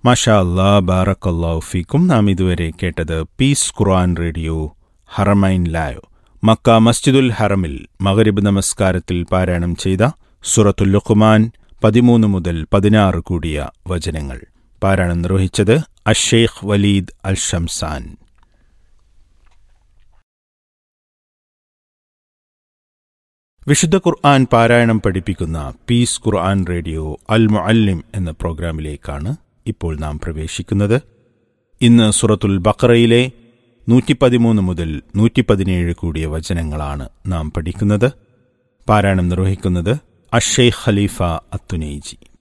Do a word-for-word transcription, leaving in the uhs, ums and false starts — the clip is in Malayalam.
മാഷാ അല്ലാ, ബാറക്കല്ലാഹു ഫീക്കും. നാം ഇതുവരെ കേട്ടത് പീസ് ഖുർആൻ റേഡിയോ ഹറമൈൻ ലൈവ് മക്ക മസ്ജിദുൽ ഹറമിൽ മഗ്രിബ് നമസ്കാരത്തിൽ പാരായണം ചെയ്ത സൂറത്തുൽ ലുഖ്മാൻ പതിമൂന്ന് മുതൽ പതിനാറ് കൂടിയ വചനങ്ങൾ. പാരായണം നിർവഹിച്ചത് അഷ്ഷെയ്ഖ് വലീദ് അൽ ഷംസാൻ. വിശുദ്ധ ഖുർആൻ പാരായണം പഠിപ്പിക്കുന്ന പീസ് ഖുർആൻ റേഡിയോ അൽ മുഅല്ലിം എന്ന പ്രോഗ്രാമിലേക്കാണ് ഇപ്പോൾ നാം പ്രവേശിക്കുന്നത്. ഇന്ന് സൂറത്തുൽ ബഖറയിലെ നൂറ്റി പതിമൂന്ന് മുതൽ നൂറ്റി പതിനേഴ് കൂടിയ വചനങ്ങളാണ് നാം പഠിക്കുന്നത്. പാരായണം നിർവഹിക്കുന്നത് അഷ്ഷെയ്ഖ് ഖലീഫ അത്തുനൈജി.